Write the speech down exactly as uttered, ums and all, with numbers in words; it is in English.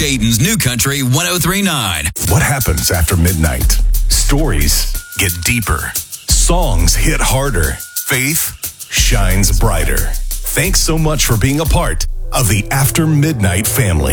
Dayton's New Country one oh three point nine. What happens after midnight? Stories get deeper. Songs hit harder. Faith shines brighter. Thanks so much for being a part of the After Midnight family.